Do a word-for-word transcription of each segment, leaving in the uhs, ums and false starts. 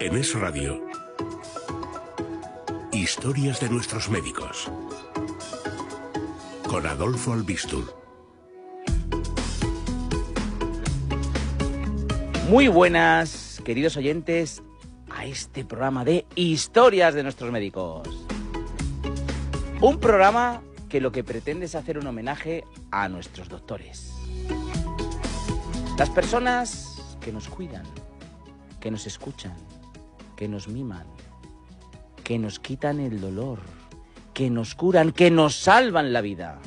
En Es Radio, historias de nuestros médicos, con Adolfo Albistur. Muy buenas, queridos oyentes, a este programa de historias de nuestros médicos. Un programa que lo que pretende es hacer un homenaje a nuestros doctores. Las personas que nos cuidan, que nos escuchan, que nos miman, que nos quitan el dolor, que nos curan, que nos salvan la vida.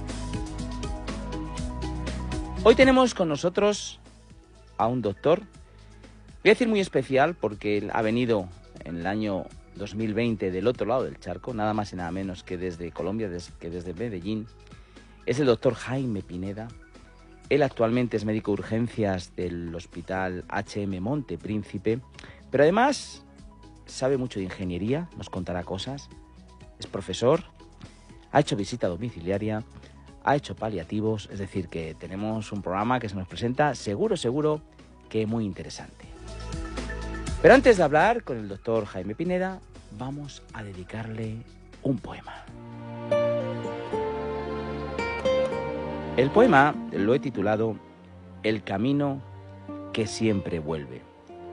Hoy tenemos con nosotros a un doctor, voy a decir muy especial porque él ha venido en el año dos mil veinte del otro lado del charco, nada más y nada menos que desde Colombia, des, que desde Medellín. Es el doctor Jaime Pineda. Él actualmente es médico de urgencias del Hospital H M Monte Príncipe, pero además sabe mucho de ingeniería, nos contará cosas, es profesor, ha hecho visita domiciliaria, ha hecho paliativos, es decir, que tenemos un programa que se nos presenta seguro, seguro que muy interesante. Pero antes de hablar con el doctor Jaime Pineda, vamos a dedicarle un poema. El poema lo he titulado El camino que siempre vuelve.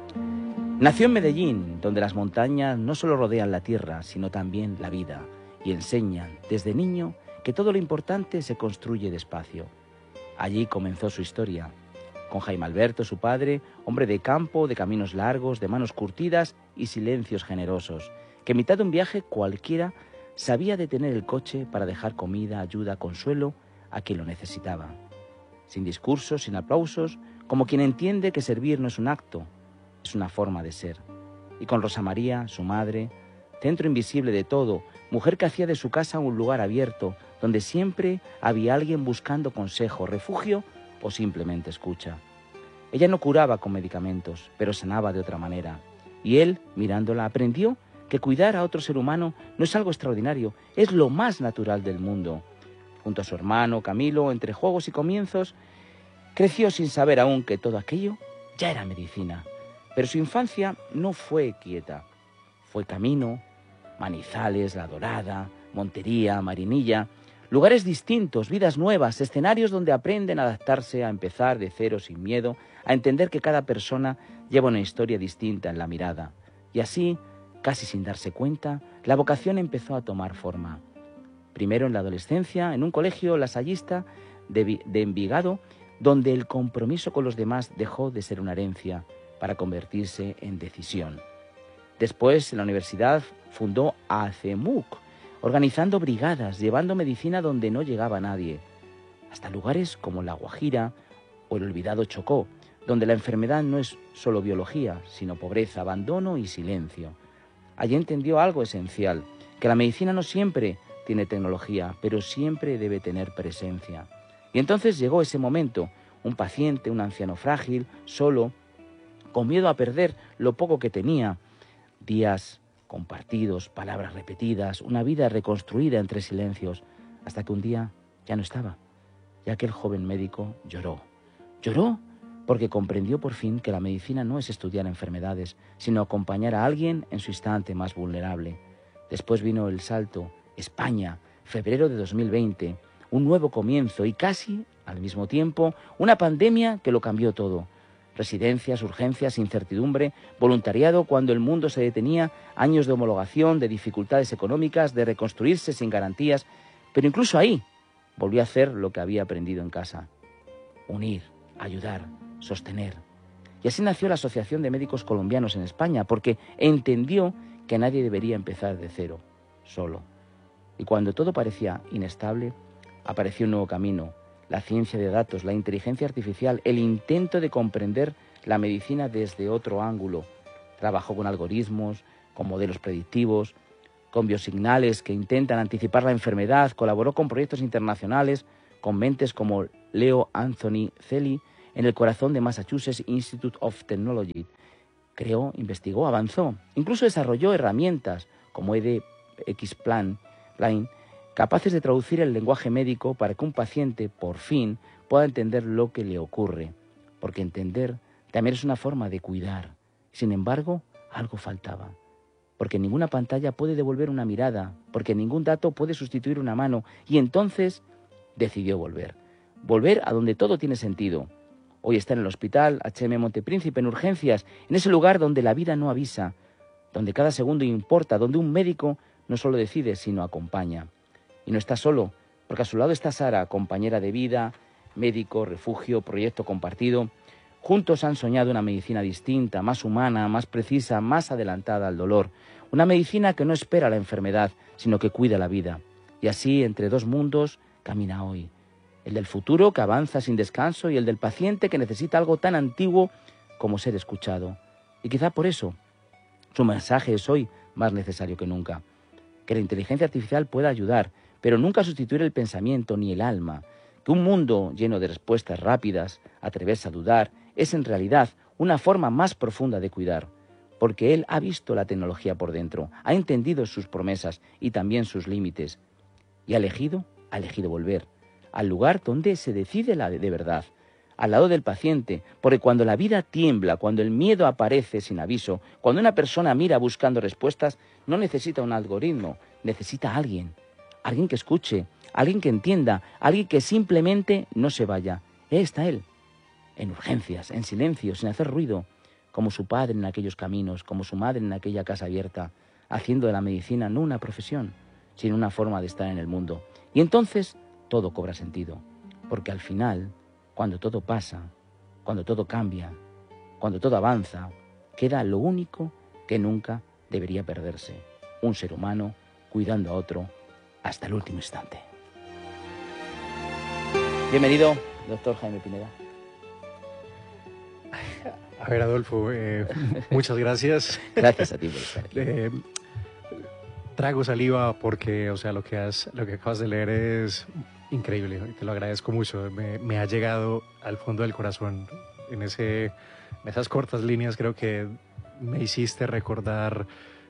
Nació en Medellín, donde las montañas no solo rodean la tierra, sino también la vida, y enseñan desde niño que todo lo importante se construye despacio. Allí comenzó su historia, con Jaime Alberto, su padre, hombre de campo, de caminos largos, de manos curtidas y silencios generosos, que en mitad de un viaje cualquiera sabía detener el coche para dejar comida, ayuda, consuelo a quien lo necesitaba. Sin discursos, sin aplausos, como quien entiende que servir no es un acto, es una forma de ser. Y con Rosa María, su madre, centro invisible de todo, mujer que hacía de su casa un lugar abierto, donde siempre había alguien buscando consejo, refugio o simplemente escucha. Ella no curaba con medicamentos, pero sanaba de otra manera. Y él, mirándola, aprendió que cuidar a otro ser humano no es algo extraordinario, es lo más natural del mundo. Junto a su hermano Camilo, entre juegos y comienzos, creció sin saber aún que todo aquello ya era medicina. Pero su infancia no fue quieta. Fue camino, Manizales, La Dorada, Montería, Marinilla, lugares distintos, vidas nuevas, escenarios donde aprenden a adaptarse, a empezar de cero sin miedo, a entender que cada persona lleva una historia distinta en la mirada. Y así, casi sin darse cuenta, la vocación empezó a tomar forma. Primero en la adolescencia, en un colegio lasallista de, de Envigado, donde el compromiso con los demás dejó de ser una herencia para convertirse en decisión. Después, en la universidad, fundó ACEMUC, organizando brigadas, llevando medicina donde no llegaba nadie, hasta lugares como La Guajira o el olvidado Chocó, donde la enfermedad no es solo biología, sino pobreza, abandono y silencio. Allí entendió algo esencial, que la medicina no siempre tiene tecnología, pero siempre debe tener presencia. Y entonces llegó ese momento, un paciente, un anciano frágil, solo, con miedo a perder lo poco que tenía, días compartidos, palabras repetidas, una vida reconstruida entre silencios, hasta que un día ya no estaba. Y aquel joven médico lloró. Lloró porque comprendió por fin que la medicina no es estudiar enfermedades, sino acompañar a alguien en su instante más vulnerable. Después vino el salto, España, febrero de dos mil veinte, un nuevo comienzo y casi, al mismo tiempo, una pandemia que lo cambió todo. Residencias, urgencias, incertidumbre, voluntariado cuando el mundo se detenía, años de homologación, de dificultades económicas, de reconstruirse sin garantías, pero incluso ahí volvió a hacer lo que había aprendido en casa: unir, ayudar, sostener. Y así nació la Asociación de Médicos Colombianos en España, porque entendió que nadie debería empezar de cero, solo. Y cuando todo parecía inestable, apareció un nuevo camino: la ciencia de datos, la inteligencia artificial, el intento de comprender la medicina desde otro ángulo. Trabajó con algoritmos, con modelos predictivos, con biosignales que intentan anticipar la enfermedad, colaboró con proyectos internacionales, con mentes como Leo Anthony Celli en el corazón de Massachusetts Institute of Technology. Creó, investigó, avanzó, incluso desarrolló herramientas como E D X Plan, Line, capaces de traducir el lenguaje médico para que un paciente, por fin, pueda entender lo que le ocurre. Porque entender también es una forma de cuidar. Sin embargo, algo faltaba. Porque ninguna pantalla puede devolver una mirada, porque ningún dato puede sustituir una mano, y entonces decidió volver. Volver a donde todo tiene sentido. Hoy está en el hospital H M Montepríncipe, en urgencias, en ese lugar donde la vida no avisa, donde cada segundo importa, donde un médico no solo decide, sino acompaña. Y no está solo, porque a su lado está Sara, compañera de vida, médico, refugio, proyecto compartido. Juntos han soñado una medicina distinta, más humana, más precisa, más adelantada al dolor. Una medicina que no espera la enfermedad, sino que cuida la vida. Y así, entre dos mundos, camina hoy. El del futuro, que avanza sin descanso, y el del paciente, que necesita algo tan antiguo como ser escuchado. Y quizá por eso su mensaje es hoy más necesario que nunca. Que la inteligencia artificial pueda ayudar, pero nunca sustituir el pensamiento ni el alma. Que un mundo lleno de respuestas rápidas, atreverse a dudar, es en realidad una forma más profunda de cuidar. Porque él ha visto la tecnología por dentro, ha entendido sus promesas y también sus límites. Y ha elegido, ha elegido volver al lugar donde se decide la de, de verdad, al lado del paciente, porque cuando la vida tiembla, cuando el miedo aparece sin aviso, cuando una persona mira buscando respuestas, no necesita un algoritmo, necesita a alguien, alguien que escuche, alguien que entienda, alguien que simplemente no se vaya. Ahí está él, en urgencias, en silencio, sin hacer ruido, como su padre en aquellos caminos, como su madre en aquella casa abierta, haciendo de la medicina no una profesión, sino una forma de estar en el mundo. Y entonces todo cobra sentido, porque al final, cuando todo pasa, cuando todo cambia, cuando todo avanza, queda lo único que nunca debería perderse: un ser humano cuidando a otro hasta el último instante. Bienvenido, doctor Jaime Pineda. A ver, Adolfo, eh, muchas gracias. Gracias a ti por estar aquí. Eh, trago saliva porque, o sea, lo que has, lo que acabas de leer es increíble, te lo agradezco mucho. Me, me ha llegado al fondo del corazón. En, ese, en esas cortas líneas creo que me hiciste recordar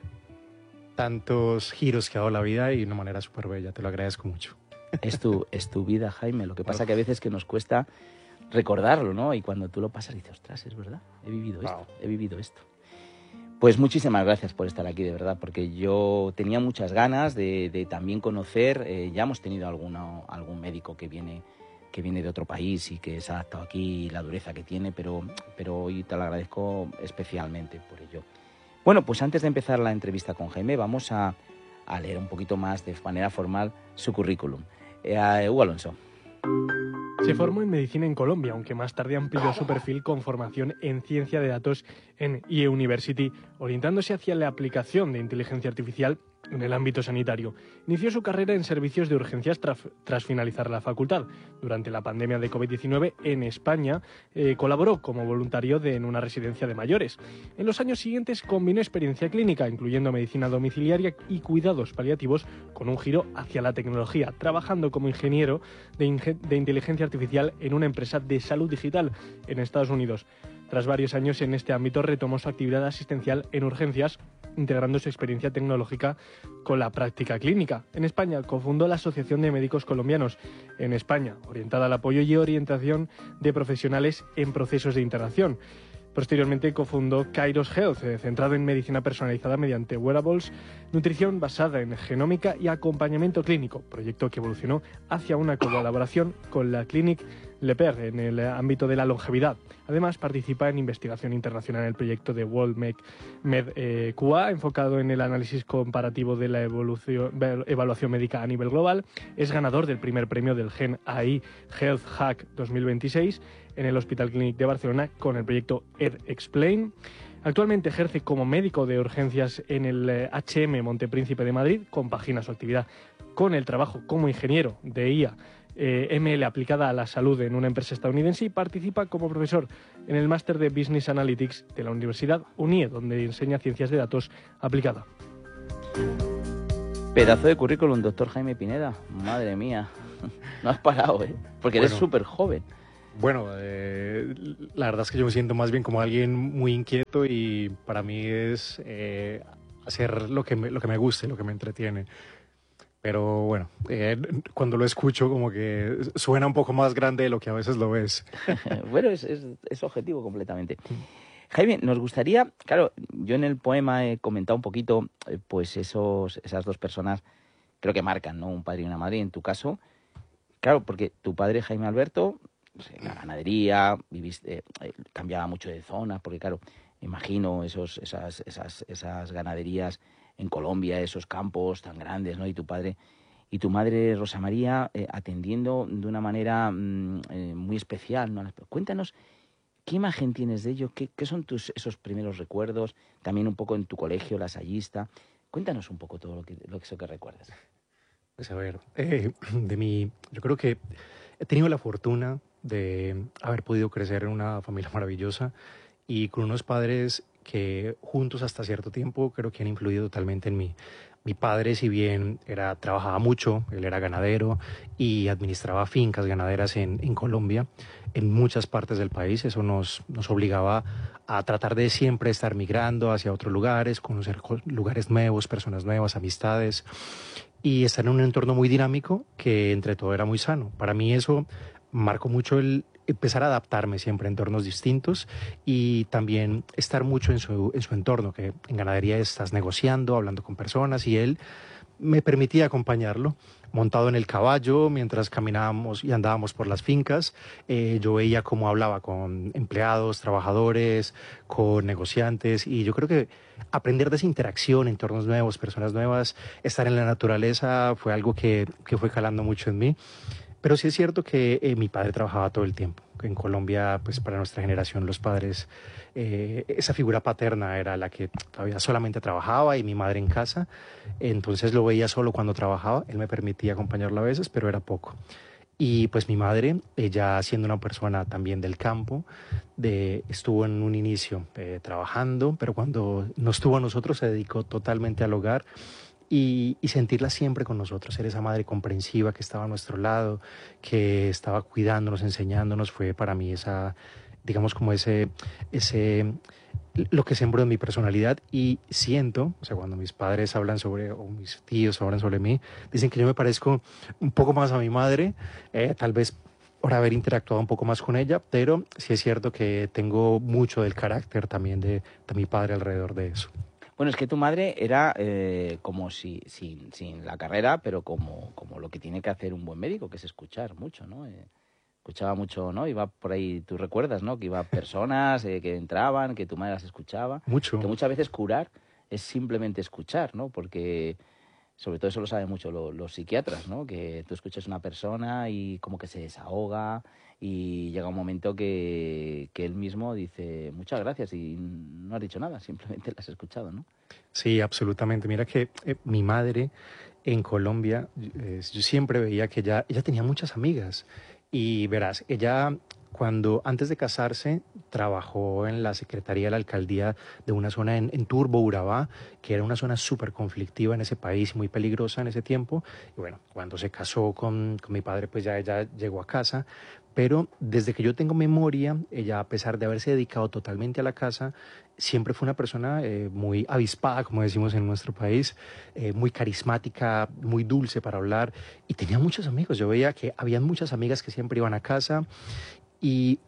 tantos giros que ha dado la vida y de una manera súper bella. Te lo agradezco mucho. Es tu, es tu vida, Jaime. Lo que pasa que a veces que nos cuesta recordarlo, ¿no? Y cuando tú lo pasas dices, ostras, es verdad, he vivido esto, wow. he vivido esto. Pues muchísimas gracias por estar aquí, de verdad, porque yo tenía muchas ganas de, de también conocer, eh, ya hemos tenido alguna, algún médico que viene, que viene de otro país y que se ha adaptado aquí, la dureza que tiene, pero, pero hoy te lo agradezco especialmente por ello. Bueno, pues antes de empezar la entrevista con Jaime, vamos a, a leer un poquito más de manera formal su currículum. Eh, Hugo Alonso. Se formó en medicina en Colombia, aunque más tarde amplió su perfil con formación en ciencia de datos en I E University, orientándose hacia la aplicación de inteligencia artificial en el ámbito sanitario. Inició su carrera en servicios de urgencias tras, tras finalizar la facultad. Durante la pandemia de COVID diecinueve en España, eh, colaboró como voluntario de, en una residencia de mayores. En los años siguientes combinó experiencia clínica, incluyendo medicina domiciliaria y cuidados paliativos, con un giro hacia la tecnología, trabajando como ingeniero de, inge- de inteligencia artificial en una empresa de salud digital en Estados Unidos. Tras varios años en este ámbito, retomó su actividad asistencial en urgencias, integrando su experiencia tecnológica con la práctica clínica. En España, cofundó la Asociación de Médicos Colombianos en España, orientada al apoyo y orientación de profesionales en procesos de internación. Posteriormente cofundó Kairos Health, eh, centrado en medicina personalizada mediante wearables, nutrición basada en genómica y acompañamiento clínico, proyecto que evolucionó hacia una colaboración con la Clinique Le Per en el ámbito de la longevidad. Además, participa en investigación internacional en el proyecto de World Med, Med eh, Q A, enfocado en el análisis comparativo de la evolución, evaluación médica a nivel global. Es ganador del primer premio del Gen A I Health Hack dos mil veintiséis en el Hospital Clínic de Barcelona con el proyecto EdExplain. Actualmente ejerce como médico de urgencias en el H M Montepríncipe de Madrid. Compagina su actividad con el trabajo como ingeniero de I A eh, M L aplicada a la salud en una empresa estadounidense y participa como profesor en el máster de Business Analytics de la Universidad U N I E, donde enseña ciencias de datos aplicada. Pedazo de currículum, doctor Jaime Pineda. Madre mía, no has parado, ¿eh? Porque eres súper bueno. joven. Bueno, eh, la verdad es que yo me siento más bien como alguien muy inquieto y para mí es eh, hacer lo que, me, lo que me guste, lo que me entretiene. Pero bueno, eh, cuando lo escucho como que suena un poco más grande de lo que a veces lo es. Bueno, es, es, es objetivo completamente. Jaime, nos gustaría, claro, yo en el poema he comentado un poquito, eh, pues esos, esas dos personas creo que marcan, ¿no? Un padre y una madre, y en tu caso, claro, porque tu padre, Jaime Alberto, no sé, la ganadería, viviste, eh, cambiaba mucho de zona, porque claro, me imagino esos, esas, esas, esas ganaderías en Colombia, esos campos tan grandes, ¿no? Y tu padre y tu madre, Rosa María, eh, atendiendo de una manera mmm, eh, muy especial, ¿no? Cuéntanos, ¿qué imagen tienes de ello? ¿Qué, qué son tus esos primeros recuerdos? También un poco en tu colegio, lasallista. Cuéntanos un poco todo lo que, lo que, eso que recuerdas. Pues a ver, eh, de mi, yo creo que he tenido la fortuna de haber podido crecer en una familia maravillosa y con unos padres que juntos hasta cierto tiempo creo que han influido totalmente en mí. Mi padre, si bien era, trabajaba mucho, él era ganadero y administraba fincas ganaderas en, en Colombia, en muchas partes del país. Eso nos, nos obligaba a tratar de siempre estar migrando hacia otros lugares, conocer lugares nuevos, personas nuevas, amistades, y estar en un entorno muy dinámico que entre todo era muy sano. Para mí eso marcó mucho el empezar a adaptarme siempre a entornos distintos y también estar mucho en su, en su entorno, que en ganadería estás negociando, hablando con personas, y él me permitía acompañarlo montado en el caballo mientras caminábamos y andábamos por las fincas. Eh, yo veía cómo hablaba con empleados, trabajadores, con negociantes, y yo creo que aprender de esa interacción, entornos nuevos, personas nuevas, estar en la naturaleza fue algo que, que fue calando mucho en mí. Pero sí es cierto que eh, mi padre trabajaba todo el tiempo. En Colombia, pues para nuestra generación, los padres, eh, esa figura paterna era la que todavía solamente trabajaba y mi madre en casa. Entonces lo veía solo cuando trabajaba. Él me permitía acompañarlo a veces, pero era poco. Y pues mi madre, ella siendo una persona también del campo, de, estuvo en un inicio eh, trabajando, pero cuando no estuvo a nosotros se dedicó totalmente al hogar. Y, y sentirla siempre con nosotros, ser esa madre comprensiva que estaba a nuestro lado, que estaba cuidándonos, enseñándonos, fue para mí esa, digamos, como ese, ese, lo que sembró en mi personalidad. Y siento, o sea, cuando mis padres hablan sobre, o mis tíos hablan sobre mí, dicen que yo me parezco un poco más a mi madre, eh, tal vez por haber interactuado un poco más con ella, pero sí es cierto que tengo mucho del carácter también de, de mi padre alrededor de eso. Bueno, es que tu madre era eh, como si, sin, sin la carrera, pero como, como lo que tiene que hacer un buen médico, que es escuchar mucho, ¿no? Eh, escuchaba mucho, ¿no? Iba por ahí, tú recuerdas, ¿no? Que iba personas eh, que entraban, que tu madre las escuchaba. Mucho. Que muchas veces curar es simplemente escuchar, ¿no? Porque sobre todo eso lo saben mucho los, los psiquiatras, ¿no? Que tú escuchas a una persona y como que se desahoga y llega un momento que, que él mismo dice muchas gracias y no has dicho nada, simplemente la has escuchado, ¿no? Sí, absolutamente. Mira que eh, mi madre en Colombia, eh, yo siempre veía que ella, ella tenía muchas amigas y verás, ella cuando antes de casarse trabajó en la Secretaría de la Alcaldía de una zona en, en Turbo, Urabá, que era una zona súper conflictiva en ese país, muy peligrosa en ese tiempo. Y bueno, cuando se casó con, con mi padre, pues ya ella llegó a casa. Pero desde que yo tengo memoria, ella, a pesar de haberse dedicado totalmente a la casa, siempre fue una persona eh, muy avispada, como decimos en nuestro país, eh, muy carismática, muy dulce para hablar, y tenía muchos amigos. Yo veía que habían muchas amigas que siempre iban a casa, y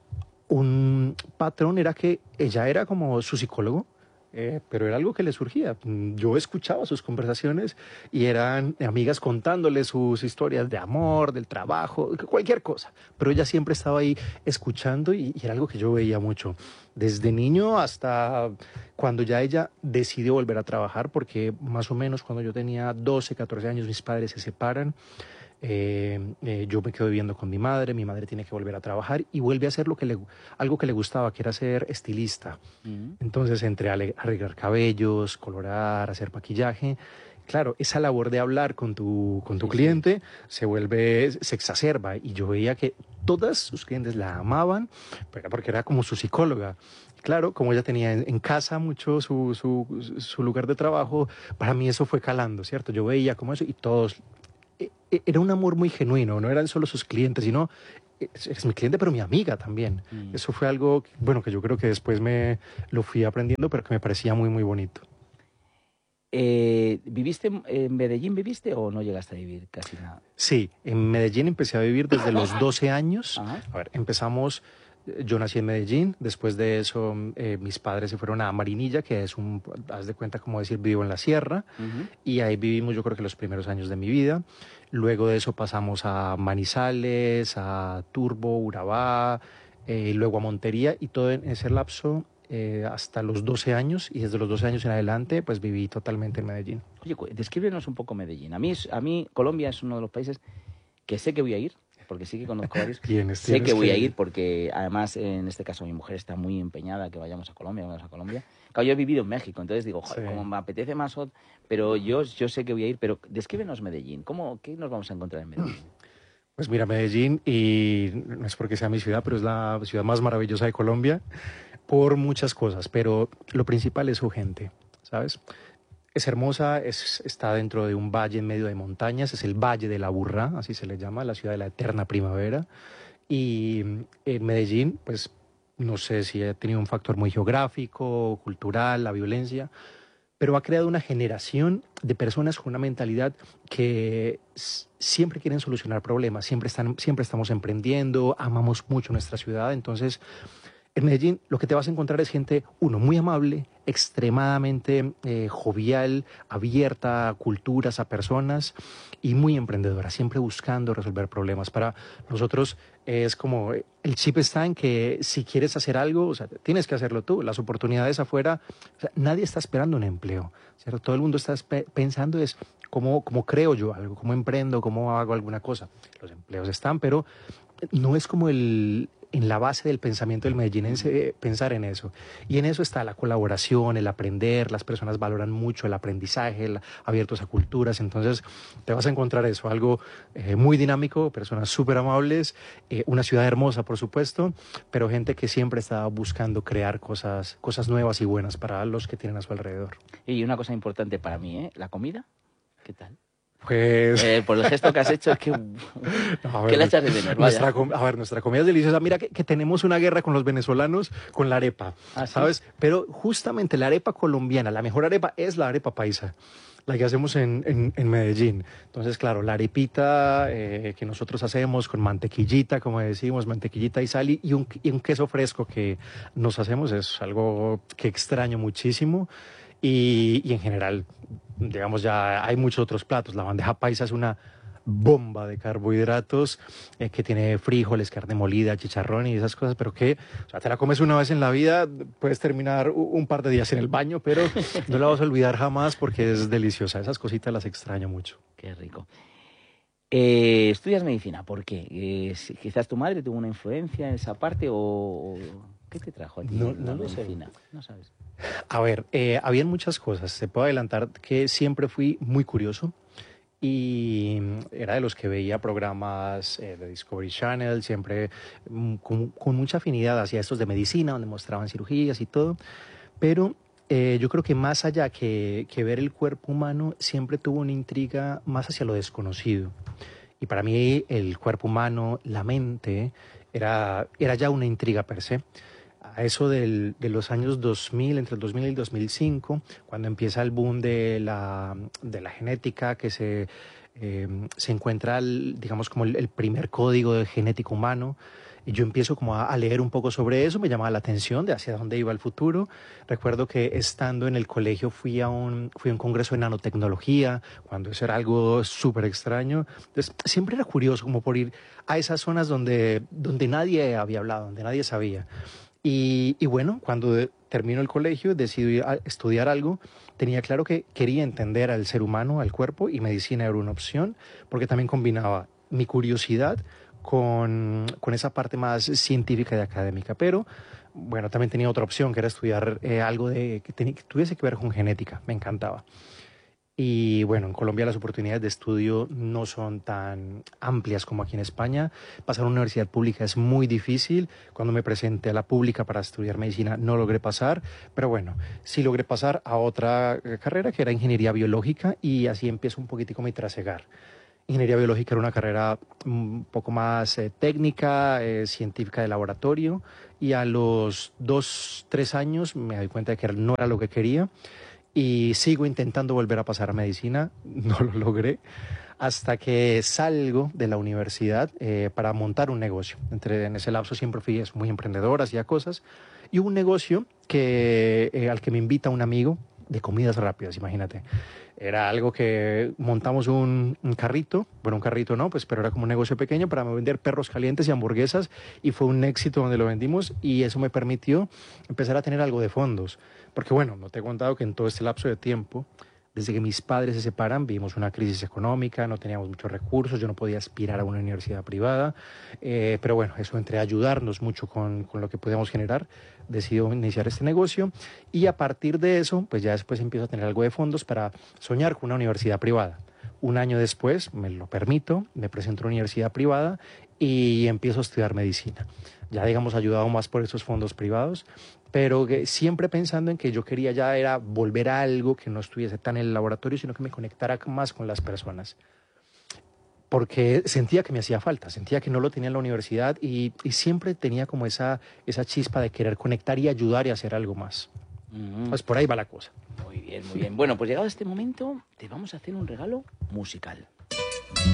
un patrón era que ella era como su psicólogo. Eh, pero era algo que le surgía. Yo escuchaba sus conversaciones y eran amigas contándole sus historias de amor, del trabajo, cualquier cosa. Pero ella siempre estaba ahí escuchando y, y era algo que yo veía mucho. Desde niño hasta cuando ya ella decidió volver a trabajar, porque más o menos cuando yo tenía doce, catorce años mis padres se separan. Eh, eh, yo me quedo viviendo con mi madre, mi madre tiene que volver a trabajar y vuelve a hacer lo que le, algo que le gustaba, que era ser estilista. Uh-huh. Entonces, entre arreglar cabellos, colorar, hacer maquillaje, claro, esa labor de hablar con tu, con tu sí, cliente sí. se vuelve, se exacerba, y yo veía que todas sus clientes la amaban, pero porque era como su psicóloga. Claro, como ella tenía en, en casa mucho su, su, su lugar de trabajo, para mí eso fue calando, ¿cierto? Yo veía como eso y todos... Era un amor muy genuino, no eran solo sus clientes, sino es mi cliente, pero mi amiga también. Mm. Eso fue algo, bueno, que yo creo que después me lo fui aprendiendo, pero que me parecía muy, muy bonito. Eh, ¿Viviste en Medellín, viviste o no llegaste a vivir casi nada? Sí, en Medellín empecé a vivir desde los doce años. Ajá. A ver, empezamos Yo nací en Medellín, después de eso eh, mis padres se fueron a Marinilla, que es un, haz de cuenta como decir, vivo en la sierra, Ujú. y ahí vivimos yo creo que los primeros años de mi vida. Luego de eso pasamos a Manizales, a Turbo, Urabá, eh, luego a Montería, y todo en ese lapso eh, hasta los doce años, y desde los doce años en adelante pues viví totalmente en Medellín. Oye, cu- descríbenos un poco Medellín. A mí, es- a mí Colombia es uno de los países que sé que voy a ir, porque sí que conozco varios. Tienes, Sé tienes que voy a que- ir porque además en este caso mi mujer está muy empeñada que vayamos a Colombia, vamos a Colombia. Claro, yo he vivido en México, entonces digo, joder, Sí. como me apetece más, ot- pero yo, yo sé que voy a ir, pero descríbenos Medellín. ¿Cómo, qué nos vamos a encontrar en Medellín? Pues mira, Medellín, y no es porque sea mi ciudad, pero es la ciudad más maravillosa de Colombia por muchas cosas, pero lo principal es su gente, ¿sabes? Es hermosa, es, está dentro de un valle en medio de montañas, es el Valle de la Burra, así se le llama, la ciudad de la eterna primavera. Y en Medellín, pues no sé si ha tenido un factor muy geográfico, cultural, la violencia, pero ha creado una generación de personas con una mentalidad que s- siempre quieren solucionar problemas, siempre, están, siempre estamos emprendiendo, amamos mucho nuestra ciudad. Entonces, en Medellín lo que te vas a encontrar es gente, uno, muy amable, extremadamente eh, jovial, abierta a culturas, a personas y muy emprendedora, siempre buscando resolver problemas. Para nosotros es como eh, el chip está en que si quieres hacer algo, o sea, tienes que hacerlo tú. Las oportunidades afuera, o sea, nadie está esperando un empleo, ¿cierto? Todo el mundo está espe- pensando es cómo, cómo creo yo algo, cómo emprendo, cómo hago alguna cosa. Los empleos están, pero no es como el, en la base del pensamiento del medellinense eh, pensar en eso. Y en eso está la colaboración, el aprender, las personas valoran mucho el aprendizaje, el, abiertos a culturas, entonces te vas a encontrar eso, algo eh, muy dinámico, personas súper amables, eh, una ciudad hermosa, por supuesto, pero gente que siempre está buscando crear cosas, cosas nuevas y buenas para los que tienen a su alrededor. Y una cosa importante para mí, ¿eh? ¿La comida? ¿Qué tal? Pues... Eh, por el gesto que has hecho es que... No, a ¿Qué ver, le echas de menos? nuestra, Vaya. com- a ver, nuestra comida es deliciosa. Mira que, que tenemos una guerra con los venezolanos con la arepa, ¿Ah, sí? ¿sabes? Pero justamente la arepa colombiana, la mejor arepa es la arepa paisa, la que hacemos en, en, en Medellín. Entonces, claro, la arepita eh, que nosotros hacemos con mantequillita, como decimos, mantequillita y sal y y un, y un queso fresco que nos hacemos es algo que extraño muchísimo. Y, y en general, digamos, ya hay muchos otros platos. La bandeja paisa es una bomba de carbohidratos eh, que tiene frijoles, carne molida, chicharrón y esas cosas, pero que, o sea, te la comes una vez en la vida, puedes terminar u- un par de días en el baño, pero no la vas a olvidar jamás porque es deliciosa. Esas cositas las extraño mucho. Qué rico. Eh, ¿estudias medicina? ¿Por qué? Eh, si- ¿Quizás tu madre tuvo una influencia en esa parte o, o qué te trajo a ti No- la no lo sé. medicina? No sabes. A ver, eh, habían muchas cosas. Te puedo adelantar que siempre fui muy curioso y era de los que veía programas eh, de Discovery Channel, siempre mm, con, con mucha afinidad hacia estos de medicina, donde mostraban cirugías y todo. Pero eh, yo creo que más allá que, que ver el cuerpo humano, siempre tuvo una intriga más hacia lo desconocido. Y para mí el cuerpo humano, la mente, era, era ya una intriga per se. A eso del, de los años dos mil, entre el dos mil y el dos mil cinco, cuando empieza el boom de la, de la genética, que se, eh, se encuentra, el, digamos, como el, el primer código de genético humano, y yo empiezo como a, a leer un poco sobre eso, me llamaba la atención de hacia dónde iba el futuro. Recuerdo que estando en el colegio fui a un, fui a un congreso de nanotecnología, cuando eso era algo súper extraño. Entonces, siempre era curioso como por ir a esas zonas donde, donde nadie había hablado, donde nadie sabía. Y, y bueno, cuando de- termino el colegio, decidí ir a estudiar algo, tenía claro que quería entender al ser humano, al cuerpo, y medicina era una opción, porque también combinaba mi curiosidad con, con esa parte más científica y académica. Pero bueno, también tenía otra opción, que era estudiar eh, algo de, que, tenía- que tuviese que ver con genética, me encantaba. Y bueno, en Colombia las oportunidades de estudio no son tan amplias como aquí en España. Pasar a una universidad pública es muy difícil. Cuando me presenté a la pública para estudiar medicina no logré pasar, pero bueno, sí logré pasar a otra eh, carrera que era ingeniería biológica y así empiezo un poquitico mi trasegar. Ingeniería biológica era una carrera un poco más eh, técnica, eh, científica de laboratorio y a los dos, tres años me doy cuenta de que no era lo que quería y sigo intentando volver a pasar a medicina, no lo logré, hasta que salgo de la universidad eh, para montar un negocio. Entre, en ese lapso siempre fui muy emprendedor, hacía cosas, y un negocio que, eh, al que me invita un amigo de comidas rápidas, imagínate. Era algo que montamos un, un carrito, bueno, un carrito no, pues, pero era como un negocio pequeño para vender perros calientes y hamburguesas, y fue un éxito donde lo vendimos, y eso me permitió empezar a tener algo de fondos. Porque bueno, no te he contado que en todo este lapso de tiempo, desde que mis padres se separan, vivimos una crisis económica, no teníamos muchos recursos, yo no podía aspirar a una universidad privada, eh, pero bueno, eso entre ayudarnos mucho con, con lo que podíamos generar, decido iniciar este negocio, y a partir de eso, pues ya después empiezo a tener algo de fondos para soñar con una universidad privada. Un año después, me lo permito, me presento a una universidad privada y empiezo a estudiar medicina. Ya, digamos, ayudado más por esos fondos privados, pero que siempre pensando en que yo quería ya era volver a algo que no estuviese tan en el laboratorio, sino que me conectara más con las personas. Porque sentía que me hacía falta, sentía que no lo tenía en la universidad, y, y siempre tenía como esa, esa chispa de querer conectar y ayudar y hacer algo más. Mm. Pues por ahí va la cosa. Muy bien, muy bien. Bueno, pues llegado a este momento, te vamos a hacer un regalo musical.